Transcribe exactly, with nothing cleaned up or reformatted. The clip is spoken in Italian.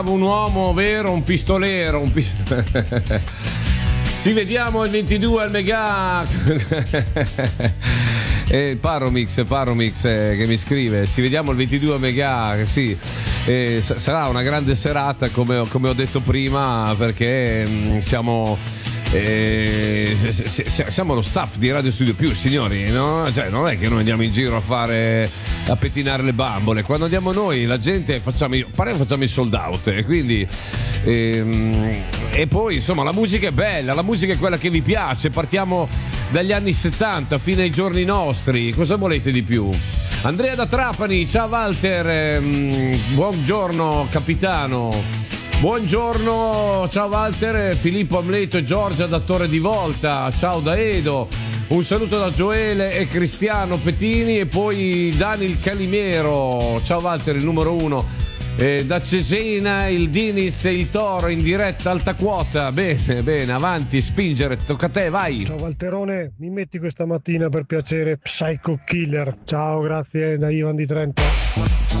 un uomo vero, un pistolero, un pist- Ci vediamo il ventidue al Mega. E Paromix, Paromix eh, che mi scrive: ci vediamo il ventidue a Mega. Sì, eh, s- sarà una grande serata, come, come ho detto prima, perché mh, siamo eh, s- s- siamo lo staff di Radio Studio Più, signori, no? Cioè, non è che noi andiamo in giro a fare a pettinare le bambole. Quando andiamo noi, la gente facciamo, pare facciamo i sold out, e quindi ehm, e poi insomma la musica è bella, la musica è quella che vi piace. Partiamo dagli anni settanta fino ai giorni nostri. Cosa volete di più? Andrea da Trapani, ciao Walter, ehm, buongiorno capitano. Buongiorno, ciao Walter, Filippo Amleto e Giorgia da Torre di Volta, ciao da Edo, un saluto da Gioele e Cristiano Pettini, e poi Daniel Calimero, ciao Walter, il numero uno, eh, da Cesena il Dinis e il Toro in diretta alta quota. Bene, bene, avanti, spingere, tocca a te, vai. Ciao Walterone, mi metti questa mattina per piacere Psycho Killer. Ciao, grazie da Ivan di Trento.